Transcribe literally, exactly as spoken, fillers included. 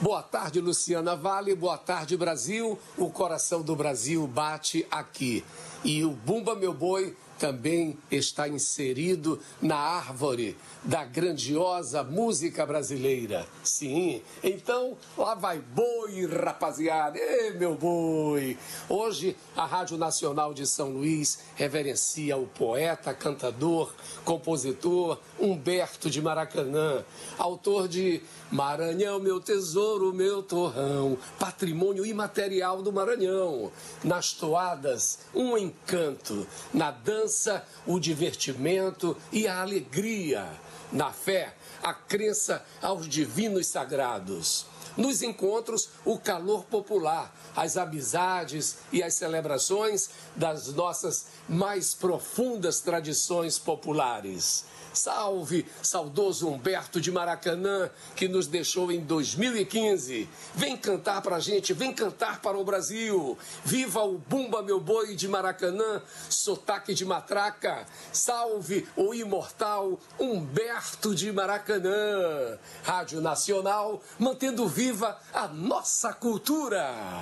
Boa tarde, Luciana Vale. Boa tarde, Brasil. O coração do Brasil bate aqui. E o Bumba Meu Boi também está inserido na árvore da grandiosa música brasileira. Sim, então lá vai boi, rapaziada. Ê, meu boi! Hoje a Rádio Nacional de São Luís reverencia o poeta, cantador, compositor Humberto de Maracanã, autor de Maranhão, meu tesouro, meu torrão, patrimônio imaterial do Maranhão. Nas toadas, um encanto. Na dança, o divertimento e a alegria. Na fé, a crença aos divinos sagrados. Nos encontros, o calor popular, as amizades e as celebrações das nossas mais profundas tradições populares. Salve, saudoso Humberto de Maracanã, que nos deixou em dois mil e quinze. Vem cantar pra gente, vem cantar para o Brasil. Viva o Bumba Meu Boi de Maracanã, sotaque de matraca. Salve o imortal Humberto de Maracanã. Rádio Nacional, mantendo viva a nossa cultura.